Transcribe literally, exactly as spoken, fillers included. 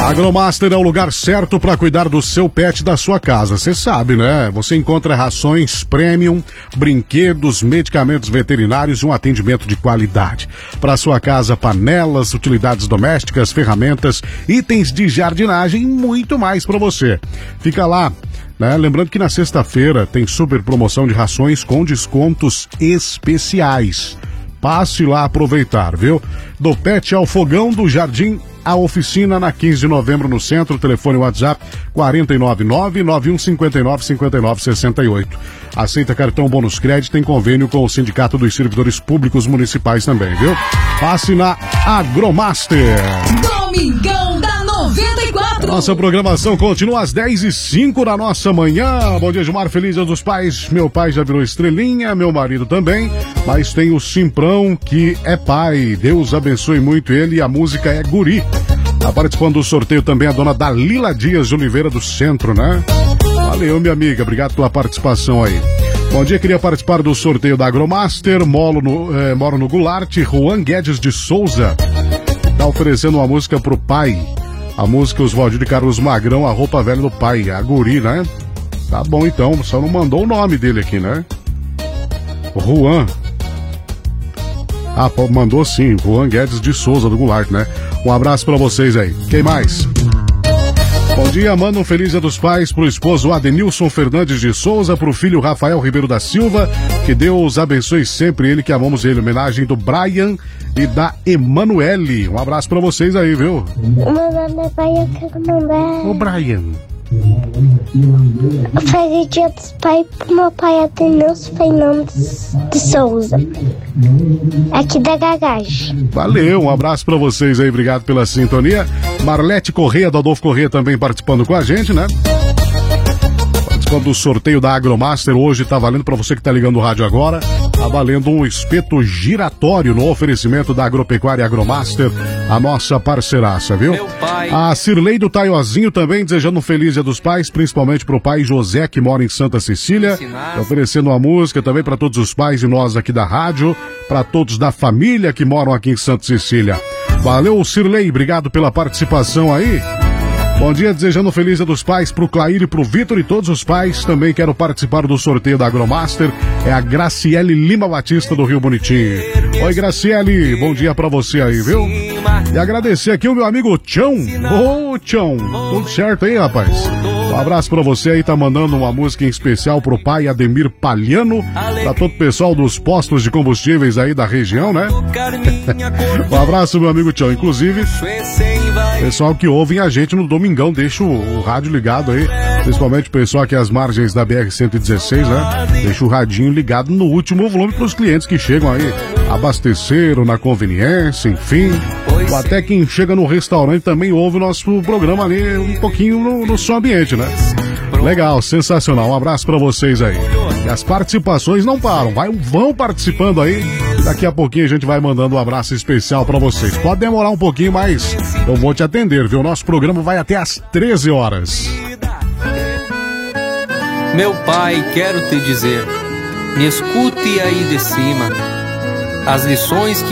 Agromaster é o lugar certo para cuidar do seu pet da sua casa. Você sabe, né? Você encontra rações premium, brinquedos, medicamentos veterinários e um atendimento de qualidade. Para sua casa, panelas, utilidades domésticas, ferramentas, itens de jardinagem e muito mais para você. Fica lá, né? Lembrando que na sexta-feira tem super promoção de rações com descontos especiais. Passe lá aproveitar, viu? Do pet ao fogão, do jardim à oficina, na quinze de novembro no centro. Telefone WhatsApp quatro nove nove, nove um cinco nove, cinco nove seis oito. Aceita cartão bônus crédito, tem convênio com o Sindicato dos Servidores Públicos Municipais também, viu? Passe na Agromaster. Domingão da noventa e quatro. Nossa programação continua às dez e cinco da nossa manhã. Bom dia, Gilmar. Feliz Dia dos Pais. Meu pai já virou estrelinha, meu marido também. Mas tem o Simprão, que é pai. Deus abençoe muito ele, e a música é Guri. Tá participando do sorteio também a dona Dalila Dias de Oliveira do Centro, né? Valeu, minha amiga. Obrigado pela participação aí. Bom dia, queria participar do sorteio da Agromaster. Moro no, eh, moro no Goulart. Juan Guedes de Souza tá oferecendo uma música pro pai. A música Oswaldir de Carlos Magrão, A Roupa Velha do Pai, a Guri, né? Tá bom então, só não mandou o nome dele aqui, né? Juan. Ah, mandou sim, Juan Guedes de Souza do Goulart, né? Um abraço pra vocês aí. Quem mais? Bom dia, manda um feliz Dia dos Pais pro esposo Adenilson Fernandes de Souza, pro filho Rafael Ribeiro da Silva, que Deus abençoe sempre ele, que amamos ele. Homenagem do Brian e da Emanuele. Um abraço pra vocês aí, viu? Meu nome é pai, eu quero mandar... Ô, Brian. Feliz Dia dos Pais pro meu pai Adenilson Fernandes de Souza, aqui da garagem. Valeu, um abraço pra vocês aí, obrigado pela sintonia. Marlete Corrêa, do Adolfo Corrêa, também participando com a gente, né? Participando do sorteio da Agromaster. Hoje tá valendo, pra você que tá ligando o rádio agora, tá valendo um espeto giratório no oferecimento da Agropecuária Agromaster, a nossa parceiraça, viu? A Cirlei do Taiozinho também desejando um feliz Dia dos Pais, principalmente pro pai José, que mora em Santa Cecília, oferecendo uma música também para todos os pais e nós aqui da rádio, para todos da família que moram aqui em Santa Cecília. Valeu, Cirlei, obrigado pela participação aí. Bom dia, desejando um feliz Dia dos Pais pro Clair e pro Vitor e todos os pais. Também quero participar do sorteio da Agromaster. É a Graciele Lima Batista do Rio Bonitinho. Oi, Graciele, bom dia pra você aí, viu? E agradecer aqui o meu amigo Tchão. Ô, Tchão, tudo certo aí, rapaz? Um abraço pra você aí, tá mandando uma música em especial pro pai Ademir Palhano, pra todo o pessoal dos postos de combustíveis aí da região, né? Um abraço, meu amigo Tchão. Inclusive, pessoal que ouvem a gente no domingão, deixa o, o rádio ligado aí, principalmente o pessoal aqui às margens da B R cento e dezesseis, né? Deixa o radinho ligado no último volume pros clientes que chegam aí, abasteceram na conveniência, enfim. Ou até quem chega no restaurante também ouve o nosso programa ali um pouquinho no, no seu ambiente, né? Legal, sensacional. Um abraço pra vocês aí. E as participações não param, vai, vão participando aí. Daqui a pouquinho a gente vai mandando um abraço especial pra vocês. Pode demorar um pouquinho, mas eu vou te atender, viu? O nosso programa vai até às treze horas. Meu pai, quero te dizer, me escute aí de cima. As lições que